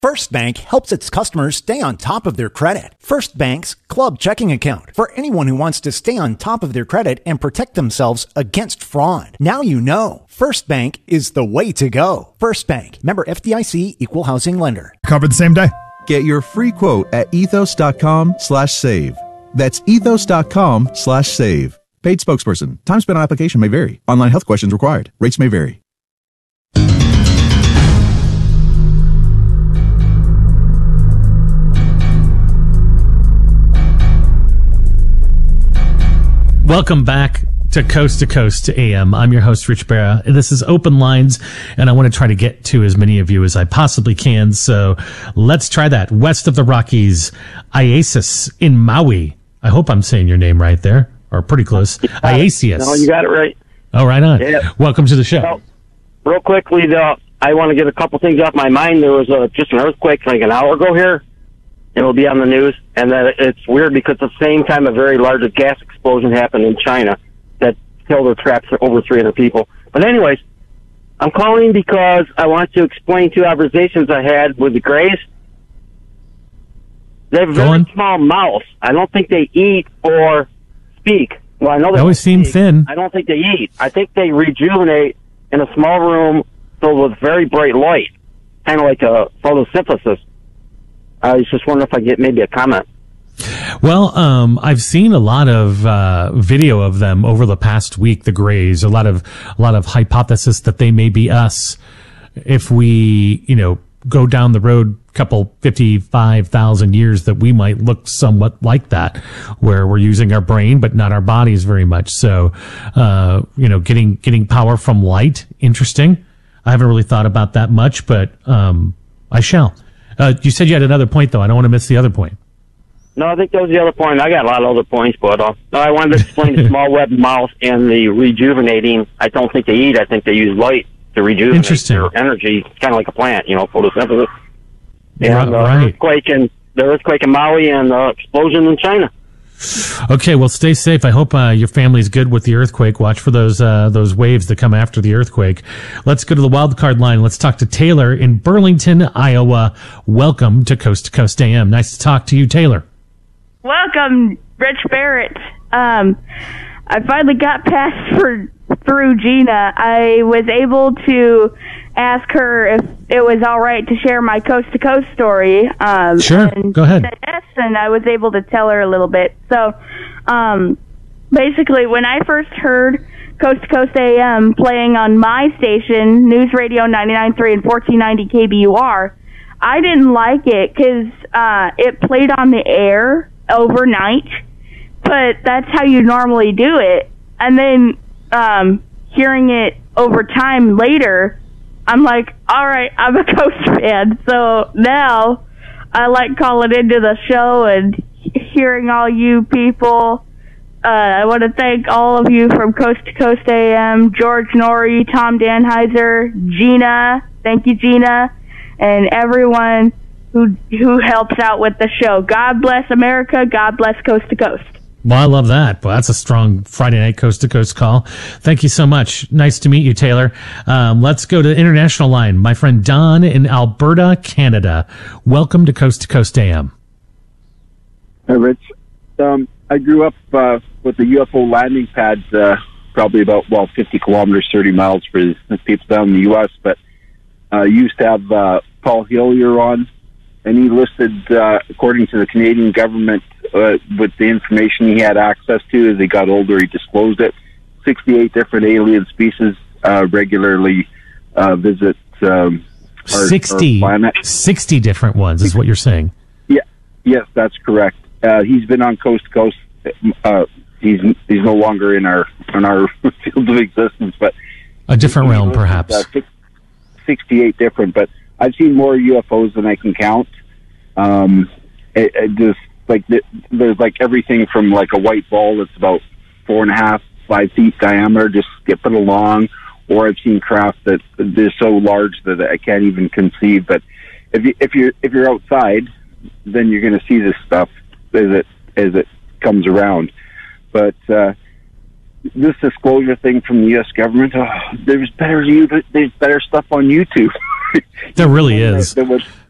First Bank helps its customers stay on top of their credit. First Bank's Club Checking Account, for anyone who wants to stay on top of their credit and protect themselves against fraud. Now you know. First Bank is the way to go. First Bank, member FDIC, equal housing lender. Covered the same day. Get your free quote at ethos.com/save. That's ethos.com/save. Paid spokesperson. Time spent on application may vary. Online health questions required. Rates may vary. Welcome back to Coast AM. I'm your host, Rich Barra. This is Open Lines, and I want to try to get to as many of you as I possibly can. So let's try that. West of the Rockies, IASIS in Maui. I hope I'm saying your name right there, or pretty close. IASIS. No, you got it right. Oh, right on. Yeah. Welcome to the show. Well, real quickly, though, I want to get a couple things off my mind. There was just an earthquake like an hour ago here. It will be on the news, and that it's weird because at the same time a very large gas explosion happened in China that killed or trapped over 300 people. But anyways, I'm calling because I want to explain two observations I had with the Greys. They have a very small mouth. I don't think they eat or speak. Well, I know they always seem thin. I don't think they eat. I think they rejuvenate in a small room filled with very bright light, kind of like a photosynthesis. I was just wondering if I get maybe a comment. Well, I've seen a lot of video of them over the past week. The Greys, a lot of hypothesis that they may be us if we, go down the road couple 55,000 years, that we might look somewhat like that, where we're using our brain but not our bodies very much. So, getting power from light, interesting. I haven't really thought about that much, but I shall. You said you had another point, though. I don't want to miss the other point. No, I think that was the other point. I got a lot of other points, but I wanted to explain the small web mouth and the rejuvenating. I don't think they eat. I think they use light to rejuvenate their energy, kind of like a plant, photosynthesis. And the earthquake in Maui and the explosion in China. Okay, well, stay safe. I hope your family's good with the earthquake. Watch for those waves that come after the earthquake. Let's go to the wild card line. Let's talk to Taylor in Burlington, Iowa. Welcome to Coast AM. Nice to talk to you, Taylor. Welcome, Rich Barrett. I finally got past through Gina. I was able to ask her if it was all right to share my Coast to Coast story. Sure, go ahead. Said yes, and I was able to tell her a little bit. So, basically, when I first heard Coast to Coast AM playing on my station, News Radio 99.3 and 1490 KBUR, I didn't like it because it played on the air overnight, but that's how you normally do it. And then hearing it over time later, I'm like, all right, I'm a Coast fan. So now I like calling into the show and hearing all you people. I want to thank all of you from Coast to Coast AM, George Norrie, Tom Danheiser, Gina. Thank you, Gina, and everyone who helps out with the show. God bless America. God bless Coast to Coast. Well, I love that. Well, that's a strong Friday night Coast to Coast call. Thank you so much. Nice to meet you, Taylor. Let's go to the international line. My friend Don in Alberta, Canada. Welcome to Coast AM. Hi, Rich. I grew up with the UFO landing pads, probably about 50 kilometers, 30 miles for the people down in the U.S. But used to have Paul Hillier on, and he listed, according to the Canadian government, with the information he had access to as he got older, he disclosed it. 68 different alien species regularly visit our planet. 60 different ones is what you're saying. Yeah, yes, that's correct. He's been on Coast to Coast. He's no longer in our field of existence, but a different realm, perhaps. 68 different, but I've seen more UFOs than I can count. It just there's everything from like a white ball that's about 4.5, 5 feet diameter, just skipping along, or I've seen craft that they're so large that I can't even conceive. But if you're outside, then you're going to see this stuff as it comes around. But this disclosure thing from the U.S. government, there's better stuff on YouTube. There really is.